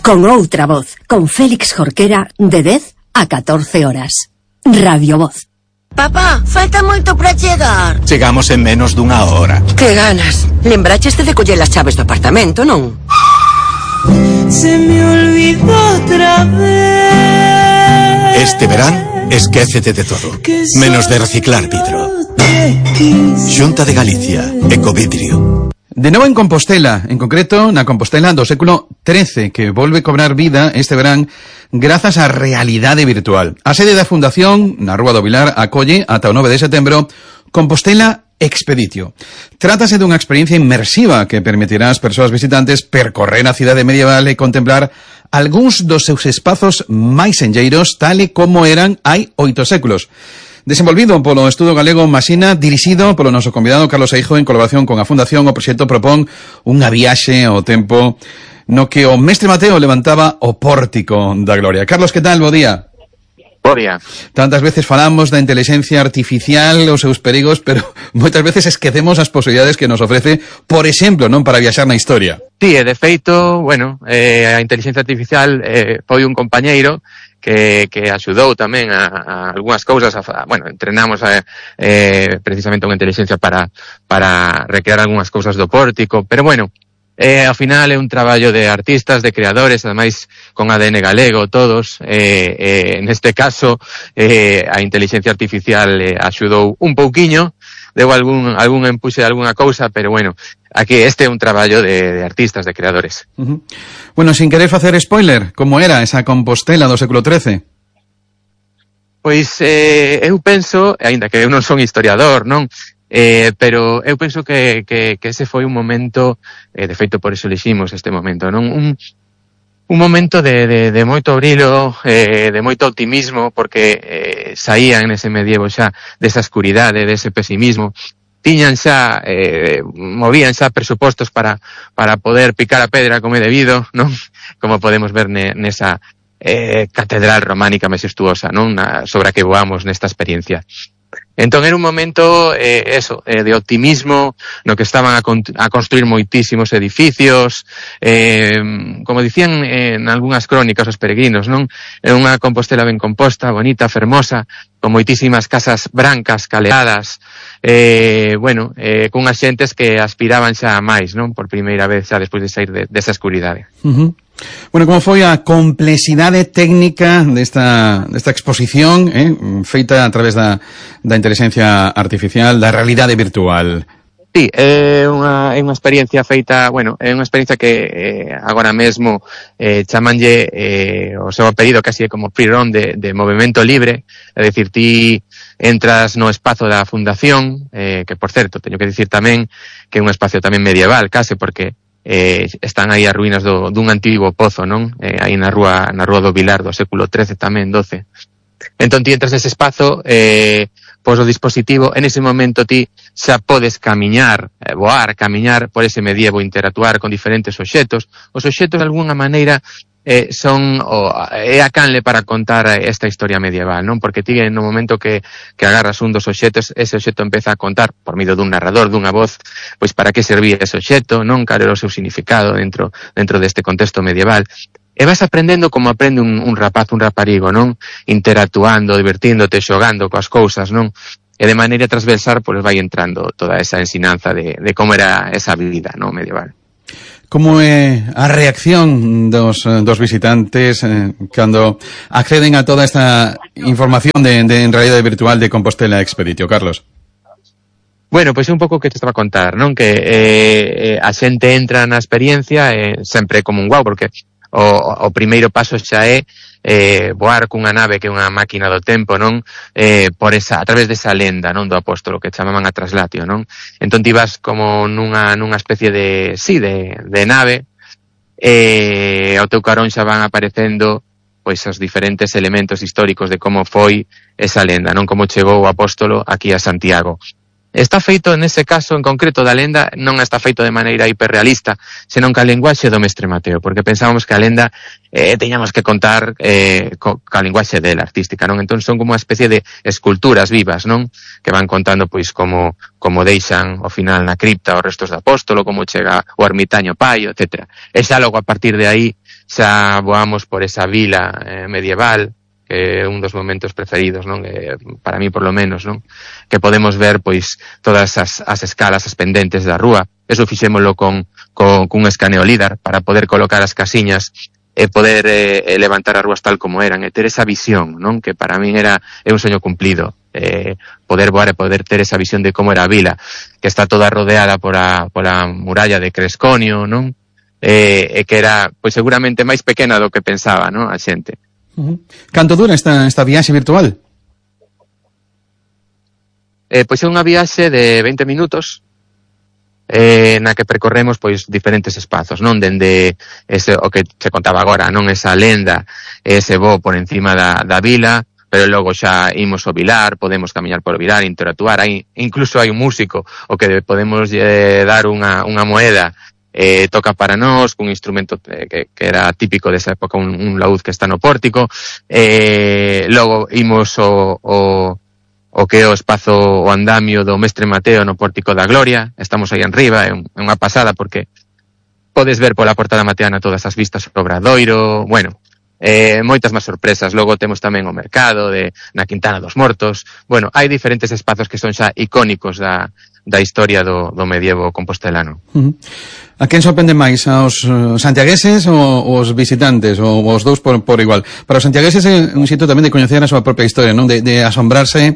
con outra voz, con Félix Jorquera, de 10 a 14 horas. Radio Voz. Papá, falta moito para chegar. Chegamos en menos dunha hora. Que ganas. Lembraches de coller as chaves do apartamento, non? Se me olvidó otra vez. Este verán, esquécete de todo, menos de reciclar vidro. Xunta de Galicia, Ecovidrio. De novo en Compostela, en concreto na Compostela do século XIII, que volve cobrar vida este verán grazas á realidade virtual. A sede da Fundación, na Rúa do Vilar, acolle ata o 9 de setembro Compostela Expeditio. Trátase dunha experiencia inmersiva que permitirá ás persoas visitantes percorrer a cidade medieval e contemplar algúns dos seus espazos máis enlleiros, tal e como eran hai 8 séculos. Desenvolvido polo Estudo Galego Masina, dirixido polo noso convidado Carlos Eijo en colaboración con a Fundación, o proxecto propón unha viaxe ao tempo no que o mestre Mateo levantaba o pórtico da gloria. Carlos, que tal? Bo día. Bo día. Tantas veces falamos da inteligencia artificial, os seus perigos, pero moitas veces esquecemos as posibilidades que nos ofrece, por exemplo, non para viaxar na historia. Sí, de feito, a inteligencia artificial foi un compañeiro que axudou tamén a algunhas cousas, entrenamos precisamente unha inteligencia para recrear algunhas cousas do pórtico, pero ao final é un traballo de artistas, de creadores, ademais con ADN galego todos, neste caso a inteligencia artificial axudou un pouquiño, deu algún empuxe de algunha cousa, pero aquí este é un traballo de artistas, de creadores. Uh-huh. Bueno, sin querer facer spoiler, como era esa Compostela do século XIII? Pois eu penso, aínda que eu non son historiador, non? Pero eu penso que ese foi un momento, de feito por iso eliximos este momento, non? Un momento de moito brillo, de moito optimismo, porque saían nese medievo xa desa escuridade, dese pesimismo, tiñan xa, movían xa presupostos para poder picar a pedra como é debido, non? Como podemos ver nesa catedral románica majestuosa, non? Sobre a que voamos nesta experiencia. Entón era un momento de optimismo no que estaban a construir moitísimos edificios, como dicían en algunhas crónicas os peregrinos, non? É unha Compostela ben composta, bonita, fermosa, con moitísimas casas brancas, caleadas, cunhas xentes que aspiraban xa a máis, non? Por primeira vez xa despois de sair desa escuridade. Uh-huh. Bueno, como foi a complexidade técnica desta exposición, feita a través da inteligencia artificial, da realidade virtual? Sí, é unha experiencia feita, é unha experiencia que agora mesmo chamanlle o seu apelido casi como free roam de movimento libre, é dicir, ti entras no espazo da Fundación, que por certo, teño que dicir tamén que é un espacio tamén medieval, case, porque están aí as ruínas dun antigo pozo, non? Aí na rúa do Vilar do século XIII tamén, XII. Entón ti entras nese espazo, pos o dispositivo, en ese momento ti xa podes camiñar, camiñar por ese medievo, interactuar con diferentes obxetos. Os obxetos de alguna maneira é a canle para contar esta historia medieval, non? Porque ti no momento que agarras un dos obxetos, ese obxeto empeza a contar por medio dun narrador, dunha voz, pois para que servía ese obxeto, non? Cal era o seu significado dentro deste contexto medieval. E vas aprendendo como aprende un rapaz, un raparigo, non? Interactuando, divertíndote, xogando coas cousas, non? E de maneira transversal, pois vai entrando toda esa ensinanza de como era esa vida, non? Medieval. Como é a reacción dos visitantes cando acceden a toda esta información en realidade virtual de Compostela Expeditio, Carlos? Bueno, pois é un pouco o que te estaba a contar, non? Que a xente entra na experiencia sempre como un guau, porque o primeiro paso xa é voar cunha nave que é unha máquina do tempo, non? A través desa lenda, non? Do apóstolo que chamaban a traslatio, non? Entón ti vas como nunha especie de nave, ao teu carón xa van aparecendo pois os diferentes elementos históricos de como foi esa lenda, non? Como chegou o apóstolo aquí a Santiago. Está feito, nese caso en concreto da lenda, non está feito de maneira hiperrealista, senón ca linguaxe do mestre Mateo, porque pensábamos que a lenda teñamos que contar ca linguaxe dela artística, non? Entón son como unha especie de esculturas vivas, non? Que van contando pois como deixan ao final na cripta os restos do apóstolo, como chega o ermitaño Paio, etc. E xa logo a partir de aí xa voamos por esa vila medieval, que é un dos momentos preferidos, non? Para mí, por lo menos, non? Que podemos ver, pois, todas as escalas, as pendentes da rúa. Eso fixémolo con escaneo LIDAR para poder colocar as casiñas e poder levantar as rúas tal como eran, e ter esa visión, non? Que para min é un soño cumplido, poder voar e poder ter esa visión de como era a vila, que está toda rodeada pola muralla de Cresconio, non? E que era, pois, seguramente máis pequena do que pensaba, non? A xente. Canto dura esta viaxe virtual? Pois é unha viaxe de 20 minutos na que percorremos pois diferentes espazos, non? Dende ese, o que se contaba agora, non? Esa lenda, ese voo por encima da vila, pero logo xa imos ao vilar, podemos camiñar por o vilar, interactuar, incluso hai un músico o que podemos dar unha moeda, toca para nós, cun instrumento que era típico desa época, un laúd que está no pórtico, logo imos o que é o espazo, o andamio do Mestre Mateo no Pórtico da Gloria, estamos aí enriba, é unha pasada porque podes ver pola Portada Mateana todas as vistas sobre Obradoiro, bueno, moitas máis sorpresas. Logo temos tamén o mercado na Quintana dos Mortos. Bueno, hai diferentes espazos que son xa icónicos da historia do medievo compostelano. A quen sorprende máis? Aos santiagueses ou os visitantes? Ou os dous por igual? Para os santiagueses é un xito tamén de coñecer a súa propia historia, non? De asombrarse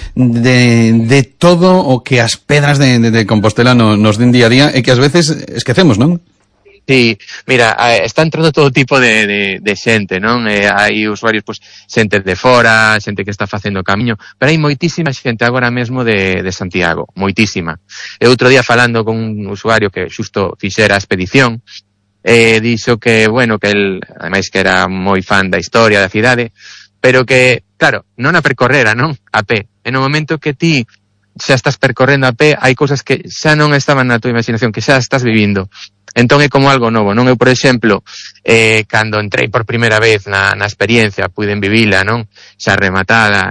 de todo o que as pedras de Compostela nos din día a día e que ás veces esquecemos, non? Sí, mira, está entrando todo tipo de xente, non? Hai usuarios, pois, xente de fora, xente que está facendo camiño, pero hai moitísima xente agora mesmo de Santiago, moitísima. E outro día falando con un usuario que xusto fixera a expedición, dixo que, bueno, que el, ademais que era moi fan da historia da cidade, pero que, claro, non a percorrera, non? A pé. E no momento que ti xa estás percorrendo a pé, hai cousas que xa non estaban na tua imaginación, que xa estás vivindo. Entón é como algo novo, non? Eu, por exemplo, cando entrei por primeira vez na experiencia, puiden vivila, non? Xa rematada,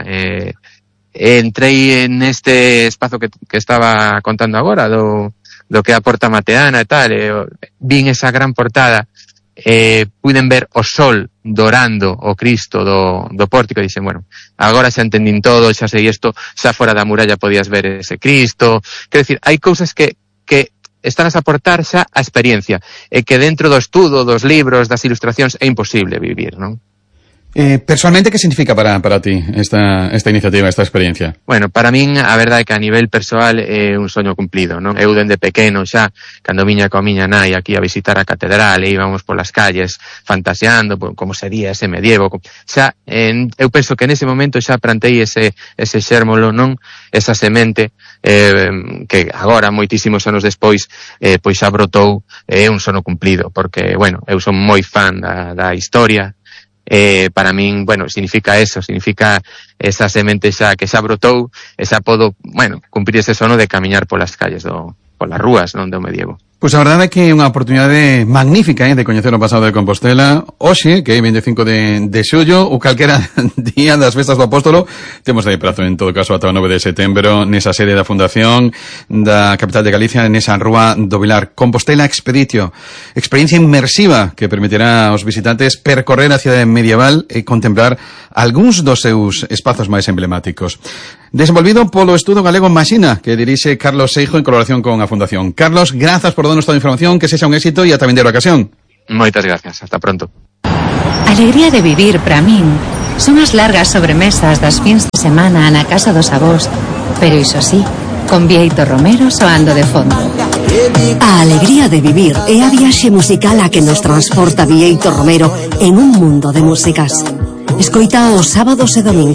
entrei neste espazo que estaba contando agora, do que é a Porta Mateana e tal, vin esa gran portada, puiden ver o sol dorando o Cristo do pórtico, e dixen, bueno, agora xa entendín todo, xa sei isto, xa fora da muralla podías ver ese Cristo. Quero dicir, hai cousas que están a aportar xa a experiencia, e que dentro do estudo, dos libros, das ilustracións, é imposible vivir, non? Personalmente, que significa para ti esta iniciativa, esta experiencia? Bueno, para min, a verdade é que a nivel persoal é un soño cumplido, non? Eu dende pequeno xa, cando viña coa miña nai aquí a visitar a catedral, e íbamos polas calles fantaseando como sería ese medievo, xa, eu penso que nese momento xa plantei ese xérmolo, non? Esa semente, que agora, moitísimos anos despois, pois xa brotou, é un sono cumplido, porque, bueno, eu son moi fan da historia. Para min, bueno, significa eso, significa esa semente xa que xa brotou, e xa podo, bueno, cumprir ese sono de camiñar polas calles polas rúas, non, do medievo. Pois a verdade é que é unha oportunidade magnífica de coñecer o pasado de Compostela. Hoxe, que é 25 de xullo, ou calquera día das festas do Apóstolo, temos aí prazo en todo caso ata o 9 de setembro nesa sede da Fundación da capital de Galicia, nesa rúa do Vilar. Compostela Expeditio, experiencia inmersiva que permitirá aos visitantes percorrer a cidade medieval e contemplar algúns dos seus espazos máis emblemáticos. Desenvolvido polo Estudo Galego Maxina, que dirixe Carlos Seijo en colaboración con a Fundación. Carlos, grazas por darnos toda a información, que sexa un éxito e ata vindeira ocasión. Moitas gracias, hasta pronto. Alegría de vivir, para min, son as largas sobremesas das fins de semana na casa dos avós, pero iso sí, con Bieito Romero soando de fondo. A alegría de vivir é a viaxe musical a que nos transporta Bieito Romero en un mundo de músicas. Escoita os sábados e domingos